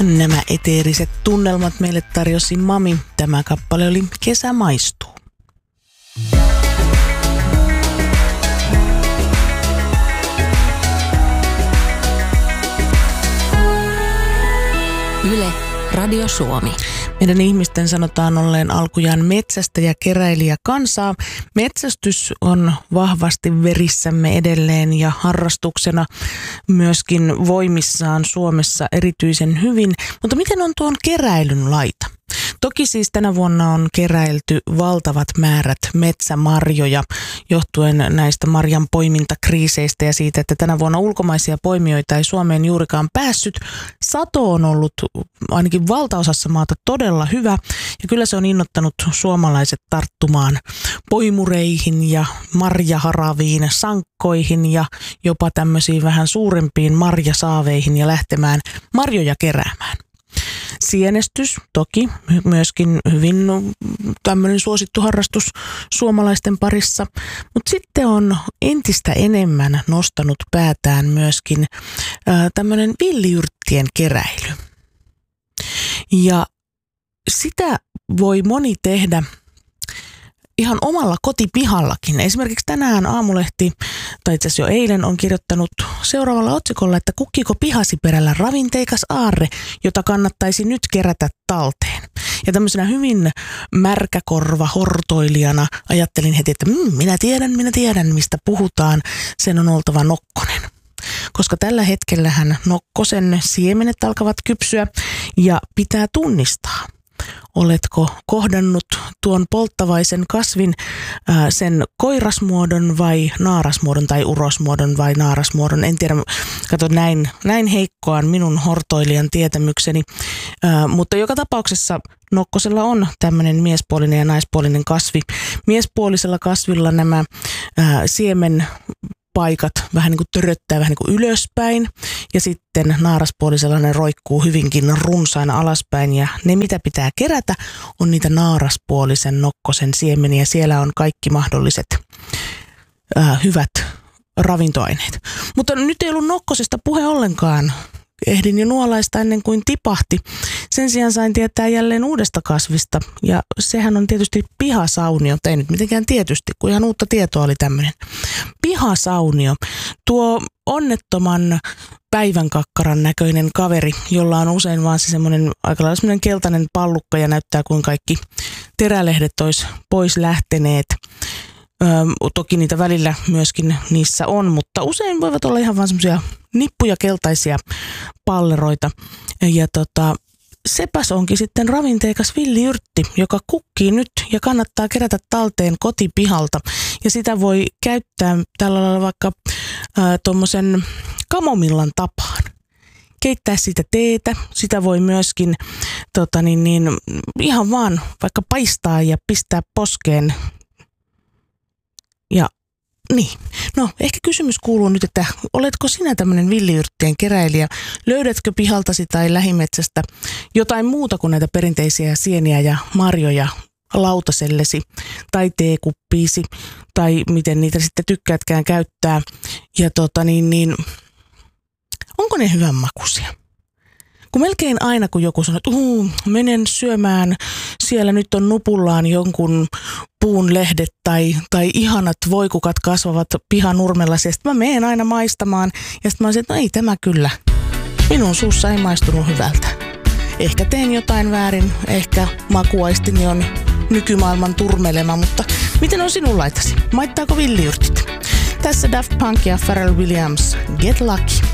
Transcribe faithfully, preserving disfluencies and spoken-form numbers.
Nämä eteeriset tunnelmat meille tarjosi Mami. Tämä kappale oli Kesä maistuu. Yle, Radio Suomi. Meidän ihmisten sanotaan olleen alkujaan metsästä ja keräilijä kansaa. Metsästys on vahvasti verissämme edelleen ja harrastuksena myöskin voimissaan Suomessa erityisen hyvin. Mutta miten on tuon keräilyn laita? Toki siis tänä vuonna on keräilty valtavat määrät metsämarjoja johtuen näistä marjan poimintakriiseistä ja siitä, että tänä vuonna ulkomaisia poimijoita ei Suomeen juurikaan päässyt. Sato on ollut ainakin valtaosassa maata todella hyvä ja kyllä se on innottanut suomalaiset tarttumaan poimureihin ja marjaharaviin, sankkoihin ja jopa tämmöisiin vähän suurempiin marjasaaveihin ja lähtemään marjoja keräämään. Sienestys toki myöskin hyvin tämmöinen suosittu harrastus suomalaisten parissa, mutta sitten on entistä enemmän nostanut päätään myöskin ää, tämmöinen villiyrttien keräily. Ja sitä voi moni tehdä ihan omalla kotipihallakin. Esimerkiksi tänään Aamulehti, tai itse asiassa jo eilen, on kirjoittanut seuraavalla otsikolla, että kukkiko pihasi perällä ravinteikas aarre, jota kannattaisi nyt kerätä talteen. Ja tämmöisenä hyvin märkäkorva hortoilijana ajattelin heti, että mmm, minä tiedän, minä tiedän, mistä puhutaan. Sen on oltava nokkonen. Koska tällä hetkellähän nokkosen siemenet alkavat kypsyä ja pitää tunnistaa. Oletko kohdannut tuon polttavaisen kasvin ää, sen koirasmuodon vai naarasmuodon tai urosmuodon vai naarasmuodon? En tiedä, kato näin, näin heikkoan minun hortoilijan tietämykseni, ää, mutta joka tapauksessa nokkosella on tämmöinen miespuolinen ja naispuolinen kasvi. Miespuolisella kasvilla nämä ää, siemen paikat vähän niin kuin töröttää vähän niin kuin ylöspäin ja sitten naaraspuolisella ne roikkuu hyvinkin runsaina alaspäin ja ne mitä pitää kerätä on niitä naaraspuolisen nokkosen siemeniä. Siellä on kaikki mahdolliset ää, hyvät ravintoaineet. Mutta nyt ei ollut nokkosesta puhe ollenkaan. Ehdin jo nuolaista ennen kuin tipahti. Sen sijaan sain tietää jälleen uudesta kasvista ja sehän on tietysti pihasaunio. Ei nyt mitenkään tietysti, kun ihan uutta tietoa oli tämmöinen. Pihasaunio, tuo onnettoman päivänkakkaran näköinen kaveri, jolla on usein vaan se semmoinen aika lailla semmoinen keltainen pallukka ja näyttää kuin kaikki terälehdet olisi pois lähteneet. Öö, toki niitä välillä myöskin niissä on, mutta usein voivat olla ihan vaan semmoisia nippuja keltaisia palleroita. Ja tota, sepäs onkin sitten ravinteikas villiyrtti, joka kukkii nyt ja kannattaa kerätä talteen kotipihalta. Ja sitä voi käyttää tällä lailla vaikka ää, tuommoisen kamomillan tapaan. Keittää siitä teetä, sitä voi myöskin tota niin, niin, ihan vaan vaikka paistaa ja pistää poskeen. Ja niin, no ehkä kysymys kuuluu nyt, että oletko sinä tämmöinen villiyrttien keräilijä? Löydätkö pihaltasi tai lähimetsästä jotain muuta kuin näitä perinteisiä sieniä ja marjoja lautasellesi tai teekuppiisi tai miten niitä sitten tykkäätkään käyttää? Ja tota niin, niin onko ne hyvän makuisia? Kun melkein aina, kun joku sanoo, että uh, menen syömään, siellä nyt on nupullaan jonkun puun lehdet tai, tai ihanat voikukat kasvavat pihanurmella, ja sitten mä menen aina maistamaan, ja sitten mä olisin, että no ei tämä kyllä, minun suussa ei maistunut hyvältä. Ehkä teen jotain väärin, ehkä makuaistini on nykymaailman turmelema, mutta miten on sinun laitasi? Maittaako villiyrtit? Tässä Daft Punk ja Pharrell Williams, Get Lucky.